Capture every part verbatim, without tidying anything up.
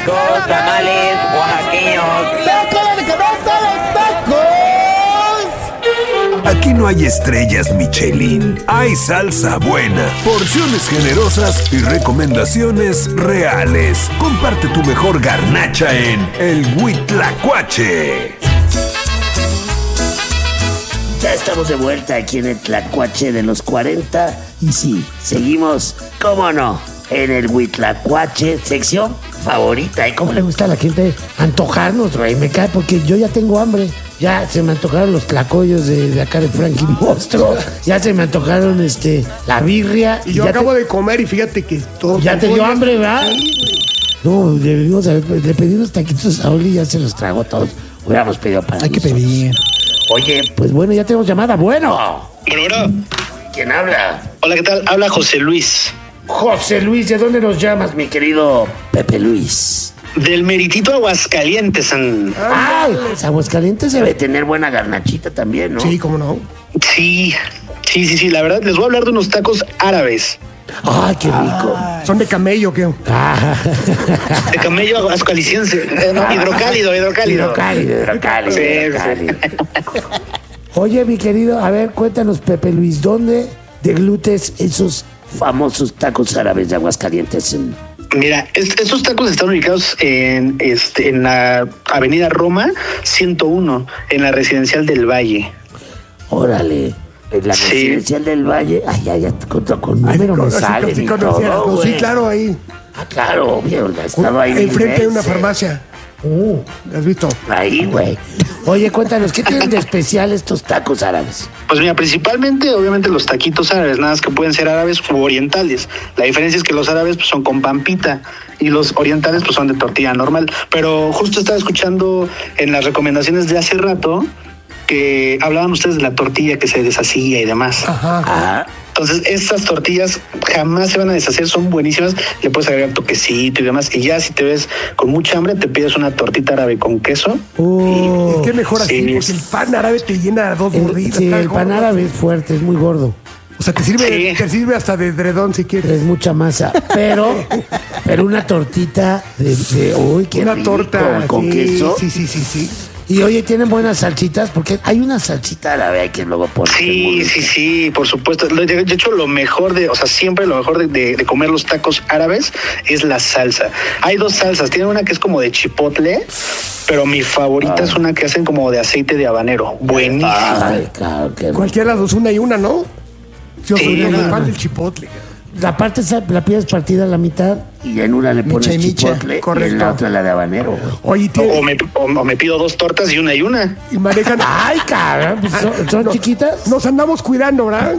ricos tamales oaxaqueños. ¡Tacos de canasta, los tacos! Aquí no hay estrellas Michelin, hay salsa buena, porciones generosas y recomendaciones reales. Comparte tu mejor garnacha en El Huitlacoche. Ya estamos de vuelta aquí en el Tlacuache de los cuarenta. Y sí, seguimos, cómo no, en el Huitlacoche, sección favorita. ¿Y cómo le gusta a la gente antojarnos, güey? Me cae porque yo ya tengo hambre. Ya se me antojaron los tlacoyos de, de acá de Frankie Monstruo. Ya se me antojaron este la birria. Y yo ya acabo te, de comer y fíjate que todo... Ya te dio hambre, ¿verdad? No, debimos haber, le pedí unos taquitos a Oli y ya se los tragó todos. Hubiéramos pedido para Hay que nosotros. pedir. Oye, pues bueno, ya tenemos llamada. Bueno. Bueno, bueno. ¿Quién habla? Hola, ¿qué tal? Habla José Luis. José Luis, ¿de dónde nos llamas, mi querido Pepe Luis? Del meritito Aguascalientes. San... Ay, Aguascalientes debe tener buena garnachita también, ¿no? Sí, cómo no. Sí, sí, sí, sí. La verdad, les voy a hablar de unos tacos árabes. Ay, qué rico. ¿Son de camello qué? Ah. De camello aguascaliense. Eh, no, hidrocálido, hidrocálido. Hidrocálido, hidrocálido, Sí, hidrocálido. Oye, mi querido, a ver, cuéntanos, Pepe Luis, ¿dónde deglutes esos famosos tacos árabes de Aguascalientes? Mira, es- estos tacos están ubicados en, este, en la avenida Roma ciento uno, en la residencial del Valle. Órale, en la Sí. residencial del Valle. Ay, ay, ya con, con Ay, número me con- sí, sale sí, y conocía, todo, sí, güey. claro, ahí. Ah, claro, obvio, estaba ahí. Enfrente de una inmenso. farmacia. Uh, ¿Has visto? ahí, güey. Oye, cuéntanos, ¿qué tienen de especial estos tacos árabes? Pues mira, principalmente, obviamente, los taquitos árabes, nada más que pueden ser árabes u orientales. La diferencia es que los árabes pues, son con pampita y los orientales pues son de tortilla normal. Pero justo estaba escuchando en las recomendaciones de hace rato que hablaban ustedes de la tortilla que se deshacía y demás. Ajá. Ah, Entonces, estas tortillas jamás se van a deshacer, son buenísimas. Le puedes agregar toquecito y demás. Y ya si te ves con mucha hambre, te pides una tortita árabe con queso. oh. Es que es mejor así, Sí. porque el pan árabe te llena dos El- mordidas. sí, está el pan gordo. árabe es fuerte, es muy gordo. O sea, te sirve, Sí. te sirve hasta de edredón si quieres. Es mucha masa, pero pero una tortita de, de uy, qué Una rico, torta con sí, queso. Sí, sí, sí, sí. Y oye, tienen buenas salchitas porque hay una salchita árabe que luego ponen. Sí, sí, sí, por supuesto. Lo- De de hecho, lo mejor de, o sea, siempre lo mejor de, de- de comer los tacos árabes es la salsa. Hay dos salsas. Tienen una que es como de chipotle, pero mi favorita es una que hacen como de aceite de habanero. Buenísima. Ay, claro, qué rico. Cualquiera de las dos, una y una, ¿no? Yo Sí, soy una. un fan del chipotle. La parte esa la pides partida a la mitad y en una le pones Micha y micha. chipotle y en Correcto. la otra la de habanero. güey. Oye, O tiene- me, o- o me pido dos tortas y una y una. y manejan... Ay, cabrón, pues son, son No, chiquitas. Nos andamos cuidando, ¿verdad?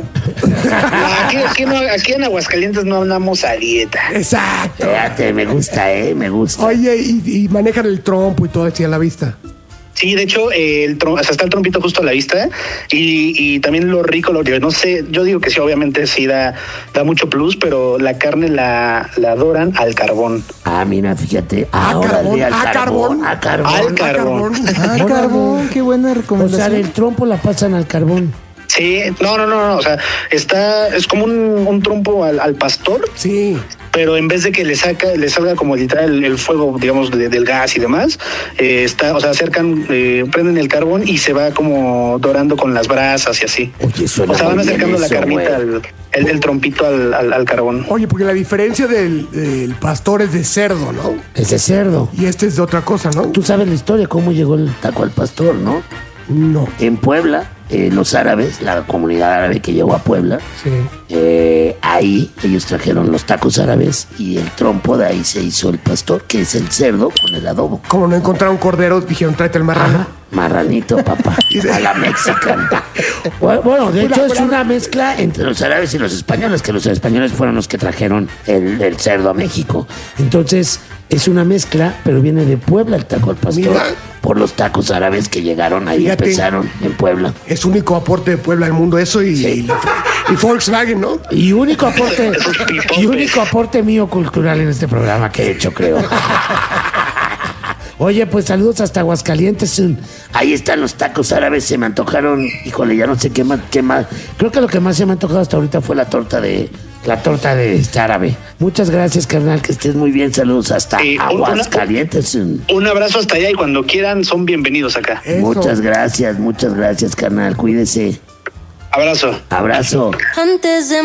Aquí, aquí no- aquí en Aguascalientes no andamos a dieta. Exacto. Fíjate, me gusta, eh, me gusta. Oye, y, y manejan el trompo y todo así a la vista. Sí, de hecho, eh, el trom- o sea, está el trompito justo a la vista y, y también lo rico, lo no sé, yo digo que sí, obviamente sí da, da mucho plus, pero la carne la, la doran al carbón. Ah, mira, fíjate. Ah, Ahora carbón, al ah, carbón. carbón. A carbón. Al carbón. Ah, Órale. carbón, qué buena O sea, recomendación. el trompo la pasan al carbón. Sí, no, no, no, no, o sea, está, es como un, un trompo al, al pastor, Sí. pero en vez de que le saca, le salga como literal el, el fuego, digamos, de- del gas y demás, eh, está, o sea, acercan, eh, prenden el carbón y se va como dorando con las brasas y así. Oye, suena O sea, van muy bien acercando la eso, carnita, güey. al, el, el trompito al, al, al carbón. Oye, porque la diferencia del, del pastor es de cerdo, ¿no? Ese cerdo. Y este es de otra cosa, ¿no? Tú sabes la historia, cómo llegó el taco al pastor, ¿no? No. En Puebla, eh, los árabes, la comunidad árabe que llegó a Puebla, Sí. eh, ahí ellos trajeron los tacos árabes y el trompo de ahí se hizo el pastor, que es el cerdo con el adobo. Como no encontraron cordero, dijeron, tráete el marrano. Ajá, marranito, papá, a la mexicana. Bueno, bueno, de hecho es una mezcla entre los árabes y los españoles, que los españoles fueron los que trajeron el, el cerdo a México. Entonces, es una mezcla, pero viene de Puebla el taco al pastor, Mira. por los tacos árabes que llegaron ahí, Fíjate. empezaron en Puebla. Es único aporte de Puebla al mundo eso y, y, y Volkswagen, ¿no? Y único aporte, Esos pipotes. y único aporte mío cultural en este programa que he hecho, creo. Oye, pues saludos hasta Aguascalientes. Ahí están los tacos árabes, se me antojaron. Híjole, ya no sé qué más, qué más. Creo que lo que más se me ha antojado hasta ahorita fue la torta de, La torta de este árabe. Muchas gracias, carnal, que estés muy bien. Saludos hasta Sí, un- Aguascalientes. Un abrazo hasta allá y cuando quieran son bienvenidos acá. Eso. Muchas gracias, muchas gracias, carnal. Cuídese. Abrazo. Abrazo. Antes de